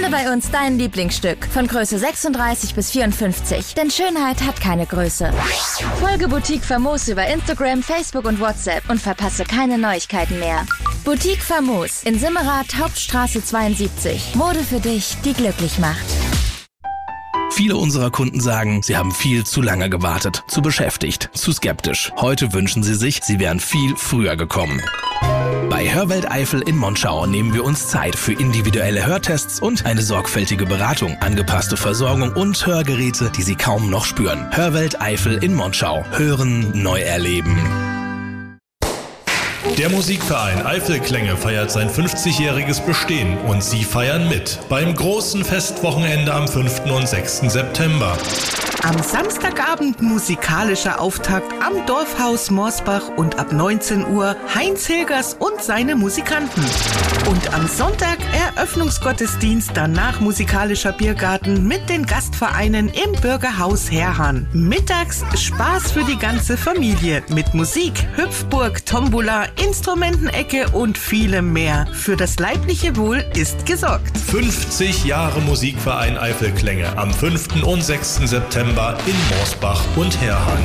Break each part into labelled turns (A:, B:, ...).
A: Finde bei uns dein Lieblingsstück von Größe 36 bis 54, denn Schönheit hat keine Größe. Folge Boutique Famos über Instagram, Facebook und WhatsApp und verpasse keine Neuigkeiten mehr. Boutique Famos in Simmerath, Hauptstraße 72. Mode für dich, die glücklich macht.
B: Viele unserer Kunden sagen, sie haben viel zu lange gewartet, zu beschäftigt, zu skeptisch. Heute wünschen sie sich, sie wären viel früher gekommen. Bei Hörwelt Eifel in Monschau nehmen wir uns Zeit für individuelle Hörtests und eine sorgfältige Beratung, angepasste Versorgung und Hörgeräte, die Sie kaum noch spüren. Hörwelt Eifel in Monschau. Hören, neu erleben.
C: Der Musikverein Eifelklänge feiert sein 50-jähriges Bestehen und Sie feiern mit beim großen Festwochenende am 5. und 6. September.
D: Am Samstagabend musikalischer Auftakt am Dorfhaus Morsbach und ab 19 Uhr Heinz Hilgers und seine Musikanten. Und am Sonntag Eröffnungsgottesdienst, danach musikalischer Biergarten mit den Gastvereinen im Bürgerhaus Herrhahn. Mittags Spaß für die ganze Familie mit Musik, Hüpfburg, Tombola, Instrumentenecke und vielem mehr. Für das leibliche Wohl ist gesorgt.
C: 50 Jahre Musikverein Eifelklänge am 5. und 6. September in Morsbach und Herrhahn.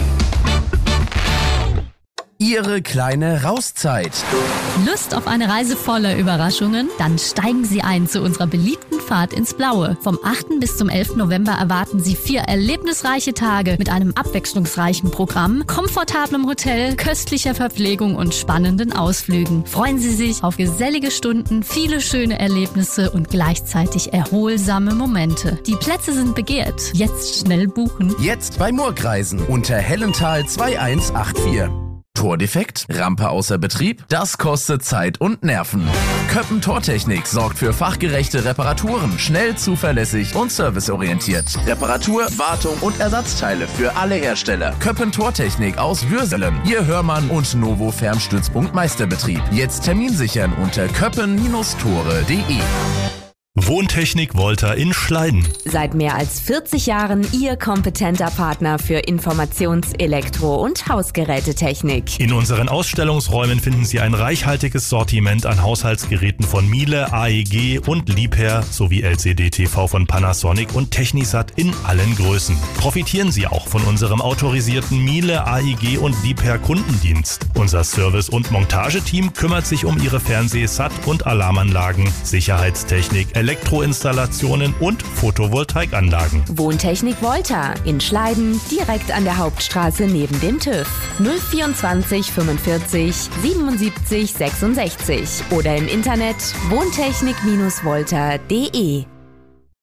E: Ihre kleine Rauszeit.
F: Lust auf eine Reise voller Überraschungen? Dann steigen Sie ein zu unserer beliebten Fahrt ins Blaue. Vom 8. bis zum 11. November erwarten Sie 4 erlebnisreiche Tage mit einem abwechslungsreichen Programm, komfortablem Hotel, köstlicher Verpflegung und spannenden Ausflügen. Freuen Sie sich auf gesellige Stunden, viele schöne Erlebnisse und gleichzeitig erholsame Momente. Die Plätze sind begehrt. Jetzt schnell buchen.
E: Jetzt bei Murgreisen unter Hellental 2184. Tordefekt? Rampe außer Betrieb? Das kostet Zeit und Nerven. Köppen Tortechnik sorgt für fachgerechte Reparaturen, schnell, zuverlässig und serviceorientiert. Reparatur, Wartung und Ersatzteile für alle Hersteller. Köppen Tortechnik aus Würselen. Ihr Hörmann und Novo Fernstützpunkt Meisterbetrieb. Jetzt Termin sichern unter köppen-tore.de.
C: Wohntechnik Volta in Schleiden.
G: Seit mehr als 40 Jahren Ihr kompetenter Partner für Informations-, Elektro- und Hausgerätetechnik.
C: In unseren Ausstellungsräumen finden Sie ein reichhaltiges Sortiment an Haushaltsgeräten von Miele, AEG und Liebherr sowie LCD-TV von Panasonic und Technisat in allen Größen. Profitieren Sie auch von unserem autorisierten Miele, AEG und Liebherr Kundendienst. Unser Service- und Montageteam kümmert sich um Ihre Fernseh-, Sat- und Alarmanlagen, Sicherheitstechnik, Elektroinstallationen und Photovoltaikanlagen.
G: Wohntechnik Volta in Schleiden, direkt an der Hauptstraße neben dem TÜV. 024 45 77 66 oder im Internet wohntechnik-volta.de.